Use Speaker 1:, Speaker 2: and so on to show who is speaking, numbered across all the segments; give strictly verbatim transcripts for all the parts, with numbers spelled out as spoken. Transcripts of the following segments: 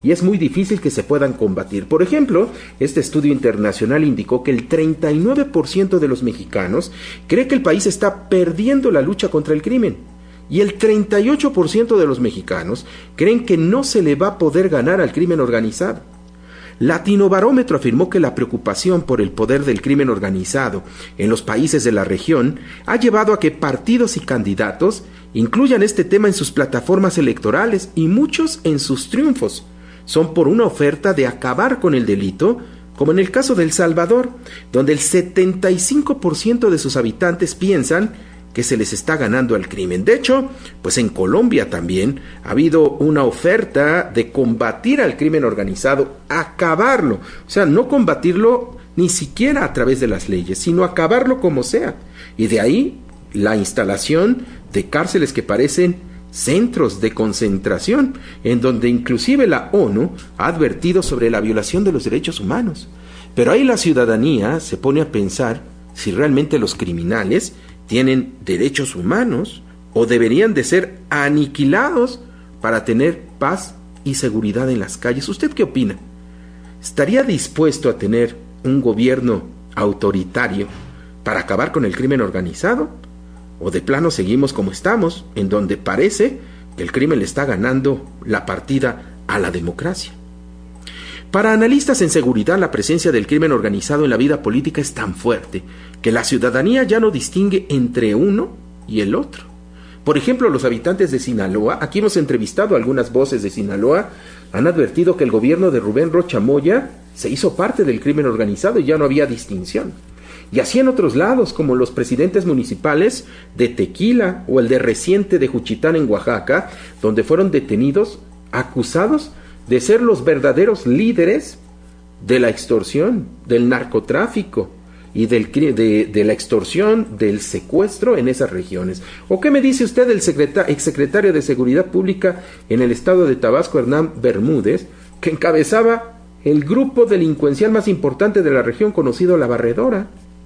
Speaker 1: y es muy difícil que se puedan combatir. Por ejemplo, este estudio internacional indicó que el treinta y nueve por ciento de los mexicanos cree que el país está perdiendo la lucha contra el crimen, y el treinta y ocho por ciento de los mexicanos creen que no se le va a poder ganar al crimen organizado. Latinobarómetro afirmó que la preocupación por el poder del crimen organizado en los países de la región ha llevado a que partidos y candidatos incluyan este tema en sus plataformas electorales, y muchos en sus triunfos son por una oferta de acabar con el delito, como en el caso de El Salvador, donde el setenta y cinco por ciento de sus habitantes piensan que se les está ganando al crimen. De hecho, pues en Colombia también ha habido una oferta de combatir al crimen organizado, acabarlo, o sea, no combatirlo ni siquiera a través de las leyes, sino acabarlo como sea. Y de ahí la instalación de cárceles que parecen centros de concentración, en donde inclusive la ONU ha advertido sobre la violación de los derechos humanos. Pero ahí la ciudadanía se pone a pensar si realmente los criminales tienen derechos humanos o deberían de ser aniquilados para tener paz y seguridad en las calles. ¿Usted qué opina? ¿Estaría dispuesto a tener un gobierno autoritario para acabar con el crimen organizado? ¿O de plano seguimos como estamos, en donde parece que el crimen le está ganando la partida a la democracia? Para analistas en seguridad, la presencia del crimen organizado en la vida política es tan fuerte que la ciudadanía ya no distingue entre uno y el otro. Por ejemplo, los habitantes de Sinaloa, aquí hemos entrevistado a algunas voces de Sinaloa, han advertido que el gobierno de Rubén Rocha Moya se hizo parte del crimen organizado y ya no había distinción. Y así en otros lados, como los presidentes municipales de Tequila o el de reciente de Juchitán en Oaxaca, donde fueron detenidos, acusados de ser los verdaderos líderes de la extorsión, del narcotráfico y del, de, de la extorsión, del secuestro en esas regiones. ¿O qué me dice usted del secreta, exsecretario de Seguridad Pública en el estado de Tabasco, Hernán Bermúdez, que encabezaba el grupo delincuencial más importante de la región, conocido La Barredora?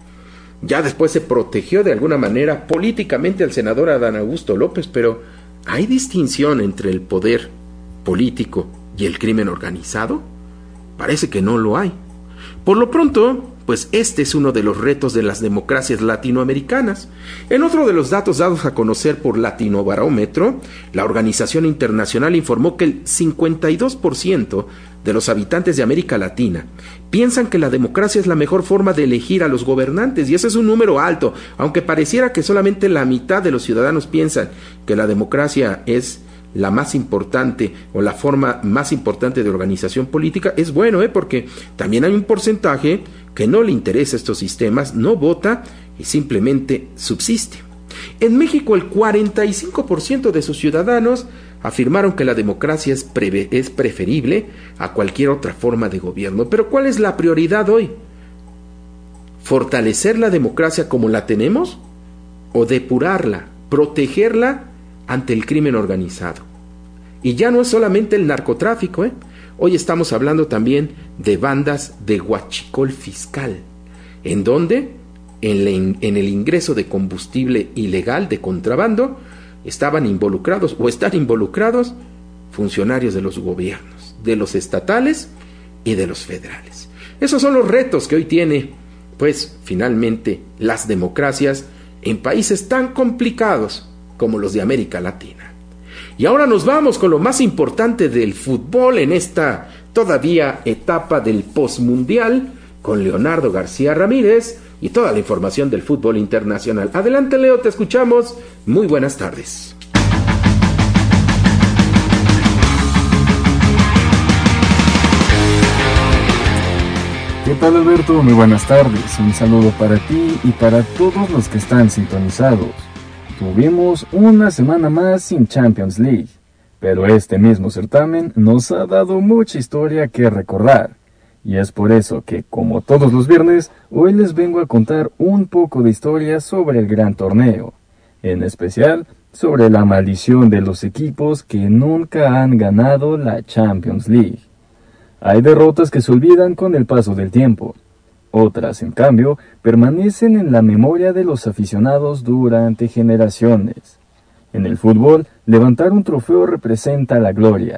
Speaker 1: Ya después se protegió de alguna manera políticamente al senador Adán Augusto López, pero ¿hay distinción entre el poder político y el crimen organizado? Parece que no lo hay. Por lo pronto, pues este es uno de los retos de las democracias latinoamericanas. En otro de los datos dados a conocer por Latinobarómetro, la organización internacional informó que el cincuenta y dos por ciento de los habitantes de América Latina piensan que la democracia es la mejor forma de elegir a los gobernantes, y ese es un número alto, aunque pareciera que solamente la mitad de los ciudadanos piensan que la democracia es la más importante o la forma más importante de organización política. Es bueno, ¿eh? Porque también hay un porcentaje que no le interesa estos sistemas, no vota y simplemente subsiste. En México, el cuarenta y cinco por ciento de sus ciudadanos afirmaron que la democracia es, pre- es preferible a cualquier otra forma de gobierno. Pero ¿cuál es la prioridad hoy? ¿Fortalecer la democracia como la tenemos? ¿O depurarla, protegerla ante el crimen organizado? Y ya no es solamente el narcotráfico, ¿eh? Hoy estamos hablando también de bandas de huachicol fiscal, en donde en, la, en el ingreso de combustible ilegal de contrabando estaban involucrados o están involucrados funcionarios de los gobiernos, de los estatales y de los federales. Esos son los retos que hoy tiene, pues, finalmente las democracias en países tan complicados como los de América Latina. Y ahora nos vamos con lo más importante del fútbol en esta todavía etapa del postmundial, con Leonardo García Ramírez y toda la información del fútbol internacional. Adelante, Leo, te escuchamos. Muy buenas tardes.
Speaker 2: ¿Qué tal, Alberto? Muy buenas tardes. Un saludo para ti y para todos los que están sintonizados. Tuvimos una semana más sin Champions League, pero este mismo certamen nos ha dado mucha historia que recordar. Y es por eso que, como todos los viernes, hoy les vengo a contar un poco de historia sobre el gran torneo, en especial sobre la maldición de los equipos que nunca han ganado la Champions League. Hay derrotas que se olvidan con el paso del tiempo. Otras, en cambio, permanecen en la memoria de los aficionados durante generaciones. En el fútbol, levantar un trofeo representa la gloria,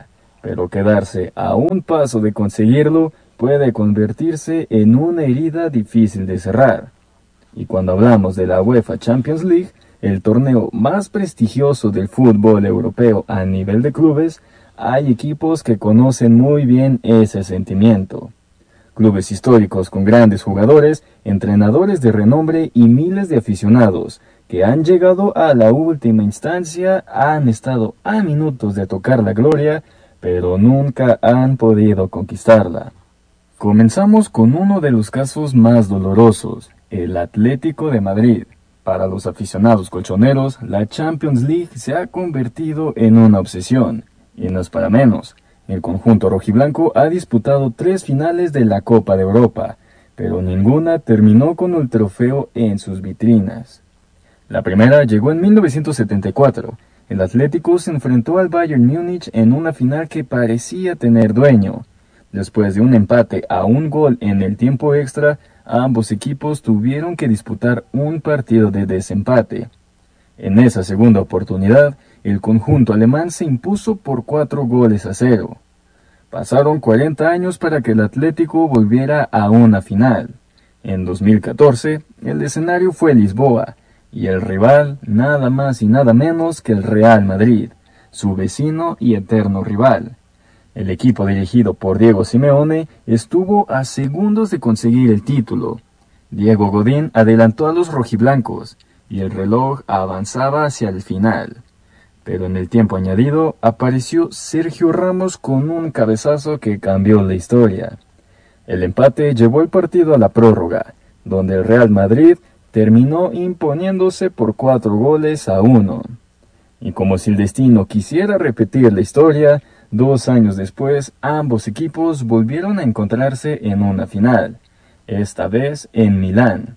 Speaker 2: pero quedarse a un paso de conseguirlo puede convertirse en una herida difícil de cerrar. Y cuando hablamos de la UEFA Champions League, el torneo más prestigioso del fútbol europeo a nivel de clubes, hay equipos que conocen muy bien ese sentimiento. Clubes históricos con grandes jugadores, entrenadores de renombre y miles de aficionados que han llegado a la última instancia han estado a minutos de tocar la gloria, pero nunca han podido conquistarla. Comenzamos con uno de los casos más dolorosos, el Atlético de Madrid. Para los aficionados colchoneros, la Champions League se ha convertido en una obsesión, y no es para menos. El conjunto rojiblanco ha disputado tres finales de la Copa de Europa, pero ninguna terminó con el trofeo en sus vitrinas. La primera llegó en mil novecientos setenta y cuatro. El Atlético se enfrentó al Bayern Múnich en una final que parecía tener dueño. Después de un empate a un gol en el tiempo extra, ambos equipos tuvieron que disputar un partido de desempate. En esa segunda oportunidad, el conjunto alemán se impuso por cuatro goles a cero. Pasaron cuarenta años para que el Atlético volviera a una final. En dos mil catorce, el escenario fue Lisboa, y el rival nada más y nada menos que el Real Madrid, su vecino y eterno rival. El equipo dirigido por Diego Simeone estuvo a segundos de conseguir el título. Diego Godín adelantó a los rojiblancos, y el reloj avanzaba hacia el final. Pero en el tiempo añadido apareció Sergio Ramos con un cabezazo que cambió la historia. El empate llevó el partido a la prórroga, donde el Real Madrid terminó imponiéndose por cuatro goles a uno. Y como si el destino quisiera repetir la historia, dos años después ambos equipos volvieron a encontrarse en una final, esta vez en Milán.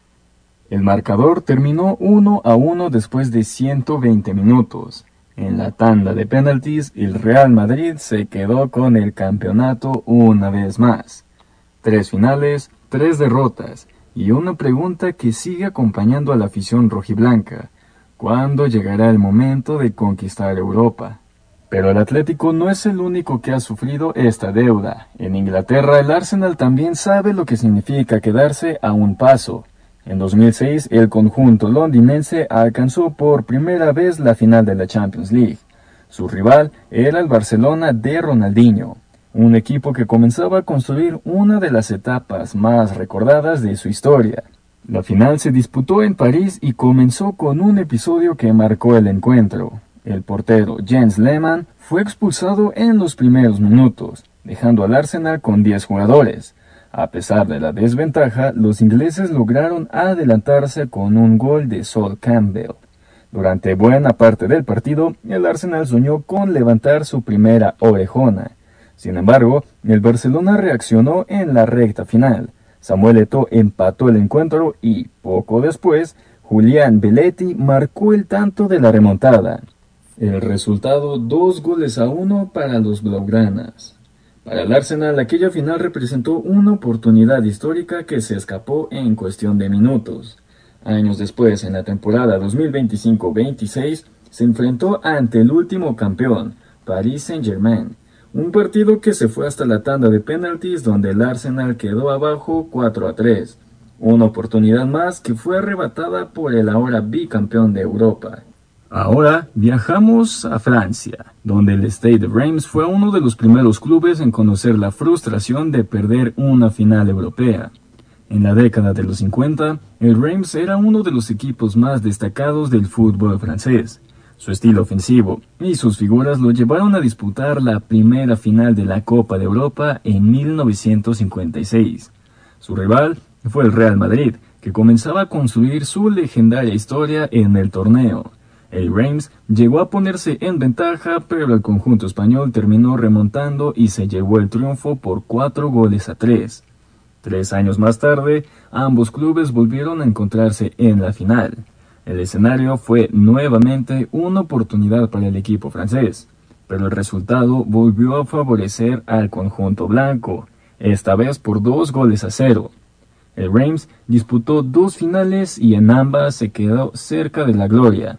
Speaker 2: El marcador terminó uno a uno después de ciento veinte minutos. En la tanda de penaltis, el Real Madrid se quedó con el campeonato una vez más. Tres finales, tres derrotas, y una pregunta que sigue acompañando a la afición rojiblanca: ¿cuándo llegará el momento de conquistar Europa? Pero el Atlético no es el único que ha sufrido esta deuda. En Inglaterra, el Arsenal también sabe lo que significa quedarse a un paso. En dos mil seis, el conjunto londinense alcanzó por primera vez la final de la Champions League. Su rival era el Barcelona de Ronaldinho, un equipo que comenzaba a construir una de las etapas más recordadas de su historia. La final se disputó en París y comenzó con un episodio que marcó el encuentro. El portero Jens Lehmann fue expulsado en los primeros minutos, dejando al Arsenal con diez jugadores. A pesar de la desventaja, los ingleses lograron adelantarse con un gol de Sol Campbell. Durante buena parte del partido, el Arsenal soñó con levantar su primera orejona. Sin embargo, el Barcelona reaccionó en la recta final. Samuel Eto'o empató el encuentro y, poco después, Julián Belletti marcó el tanto de la remontada. El resultado, dos goles a uno para los blaugranas. Para el Arsenal, aquella final representó una oportunidad histórica que se escapó en cuestión de minutos. Años después, en la temporada dos mil veinticinco veintiséis, se enfrentó ante el último campeón, Paris Saint-Germain, un partido que se fue hasta la tanda de penaltis donde el Arsenal quedó abajo cuatro a tres, una oportunidad más que fue arrebatada por el ahora bicampeón de Europa. Ahora viajamos a Francia, donde el Stade de Reims fue uno de los primeros clubes en conocer la frustración de perder una final europea. En la década de los cincuenta, el Reims era uno de los equipos más destacados del fútbol francés. Su estilo ofensivo y sus figuras lo llevaron a disputar la primera final de la Copa de Europa en mil novecientos cincuenta y seis. Su rival fue el Real Madrid, que comenzaba a construir su legendaria historia en el torneo. El Reims llegó a ponerse en ventaja, pero el conjunto español terminó remontando y se llevó el triunfo por cuatro goles a tres. Tres años más tarde, ambos clubes volvieron a encontrarse en la final. El escenario fue nuevamente una oportunidad para el equipo francés, pero el resultado volvió a favorecer al conjunto blanco, esta vez por dos goles a cero. El Reims disputó dos finales y en ambas se quedó cerca de la gloria.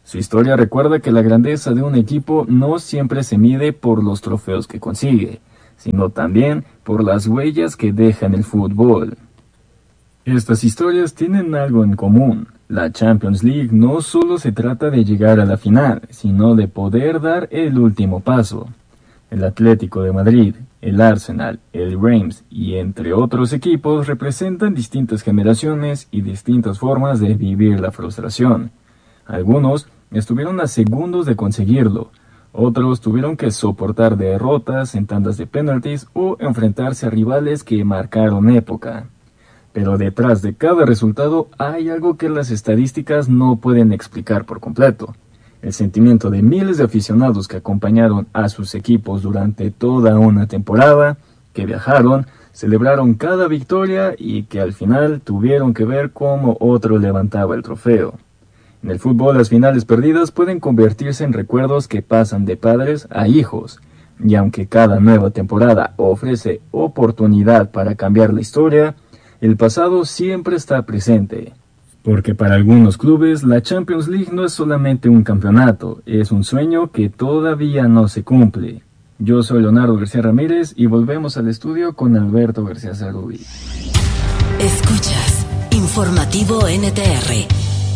Speaker 2: Su historia recuerda que la grandeza de un equipo no siempre se mide por los trofeos que consigue, sino también por las huellas que deja en el fútbol. Estas historias tienen algo en común. La Champions League no solo se trata de llegar a la final, sino de poder dar el último paso. El Atlético de Madrid, el Arsenal, el Reims y entre otros equipos representan distintas generaciones y distintas formas de vivir la frustración. Algunos estuvieron a segundos de conseguirlo, otros tuvieron que soportar derrotas en tandas de penaltis o enfrentarse a rivales que marcaron época. Pero detrás de cada resultado hay algo que las estadísticas no pueden explicar por completo. El sentimiento de miles de aficionados que acompañaron a sus equipos durante toda una temporada, que viajaron, celebraron cada victoria y que al final tuvieron que ver cómo otro levantaba el trofeo. En el fútbol, las finales perdidas pueden convertirse en recuerdos que pasan de padres a hijos, y aunque cada nueva temporada ofrece oportunidad para cambiar la historia, el pasado siempre está presente. Porque para algunos clubes, la Champions League no es solamente un campeonato, es un sueño que todavía no se cumple. Yo soy Leonardo García Ramírez y volvemos al estudio con Alberto García Zarubi.
Speaker 3: Escuchas Informativo N T R.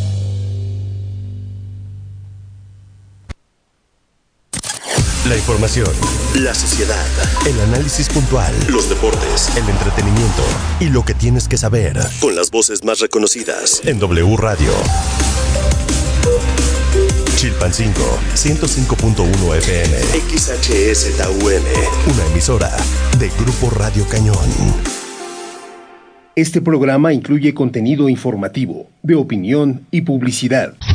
Speaker 4: La información, la sociedad, el análisis puntual, los deportes, el entretenimiento y lo que tienes que saber con las voces más reconocidas en W Radio. Chilpancingo, ciento cinco punto uno F M, X H S T U M, una emisora de Grupo Radio Cañón.
Speaker 5: Este programa incluye contenido informativo, de opinión y publicidad.